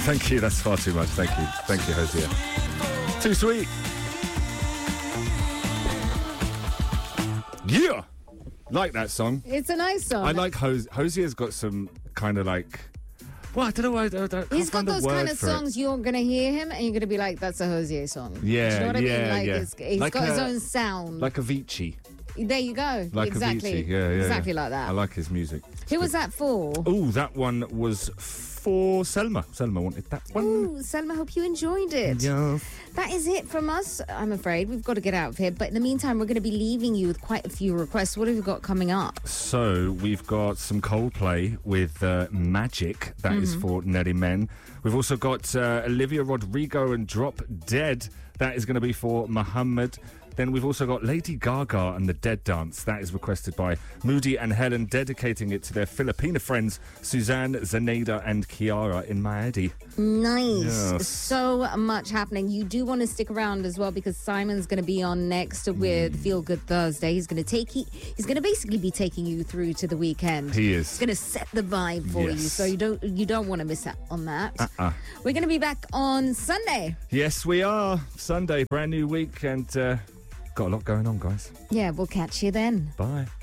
Thank you. That's far too much. Thank you, Hosea. Too sweet. Yeah, like that song. It's a nice song. I like Hosea's got some kind of like. Well, I don't know why. He's got those kind of songs you're going to hear him and you're going to be like, that's a Hosier song. Yeah, do you know what I mean? Like, yeah. He's like got his own sound. Like Avicii. There you go. Like exactly. Avicii. Yeah. Exactly like that. I like his music. Who was that for? Oh, that one was for Selma. Selma wanted that one. Ooh, Selma, hope you enjoyed it. Yeah. That is it from us, I'm afraid. We've got to get out of here. But in the meantime, we're going to be leaving you with quite a few requests. What have you got coming up? So we've got some Coldplay with Magic. That is for Nelly Men. We've also got Olivia Rodrigo and Drop Dead. That is going to be for Muhammad. Then we've also got Lady Gaga and the Dead Dance. That is requested by Moody and Helen, dedicating it to their Filipina friends, Suzanne, Zenaida and Kiara in Maedi. Nice. Yes. So much happening. You do want to stick around as well because Simon's going to be on next with Feel Good Thursday. He's going to basically be taking you through to the weekend. He is. He's going to set the vibe for you, so you don't want to miss out on that. We're going to be back on Sunday. Yes, we are. Sunday, brand new week, and got a lot going on, guys. Yeah, we'll catch you then. Bye.